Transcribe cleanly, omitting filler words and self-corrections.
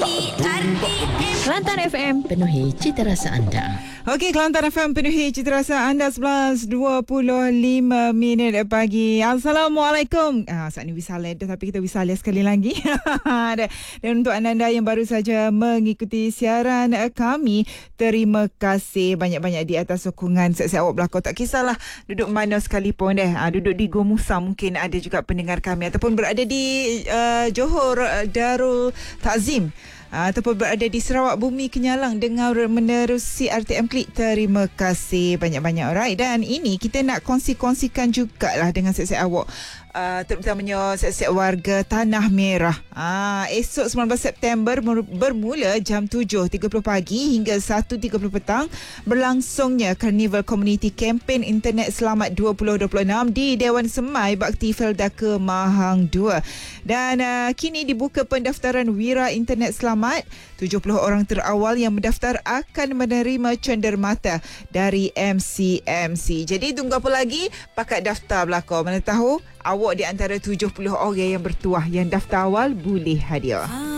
Kelantan FM penuhi cita rasa anda. Okey, Kelantan FM penuhi cita rasa anda. 11.25 pagi. Assalamualaikum. Saat ni Wisalia dah, tapi kita Wisalia sekali lagi. Dan untuk anda yang baru saja mengikuti siaran kami, terima kasih banyak-banyak di atas sokongan siap-siap awak berlakon. Tak kisahlah duduk mana sekalipun duduk di Gua Musa, mungkin ada juga pendengar kami, ataupun berada di Johor Darul Takzim, ataupun berada di Sarawak Bumi Kenyalang dengar menerusi RTM Klik. Terima kasih banyak-banyak. Alright, dan ini kita nak kongsi-kongsikan jugalah dengan siap-siap awak, terutamanya siap-siap warga Tanah Merah. Esok 19 September bermula jam 7.30 pagi hingga 1.30 petang berlangsungnya Carnival Community Campaign Internet Selamat 2026 di Dewan Semai Bakti Feldaka Mahang 2. Dan kini dibuka pendaftaran Wira Internet Selamat. 70 orang terawal yang mendaftar akan menerima cenderamata dari MC. Jadi tunggu apa lagi? Pakat daftar belakang. Mana tahu awak di antara 70 orang yang bertuah yang daftar awal boleh hadiah.